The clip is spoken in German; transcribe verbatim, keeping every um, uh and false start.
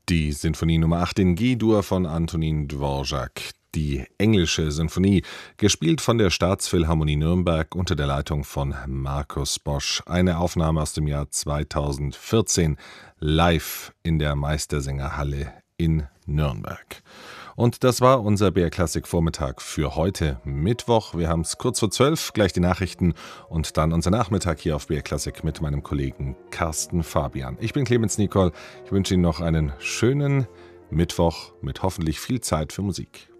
Die Sinfonie Nummer acht in G-Dur von Antonin Dvorak. Die englische Sinfonie, gespielt von der Staatsphilharmonie Nürnberg unter der Leitung von Markus Bosch. Eine Aufnahme aus dem Jahr zweitausendvierzehn, live in der Meistersängerhalle in Nürnberg. Und das war unser B R Klassik Vormittag für heute Mittwoch. Wir haben es kurz vor zwölf, gleich die Nachrichten und dann unser Nachmittag hier auf B R Klassik mit meinem Kollegen Carsten Fabian. Ich bin Clemens Nicol. Ich wünsche Ihnen noch einen schönen Mittwoch mit hoffentlich viel Zeit für Musik.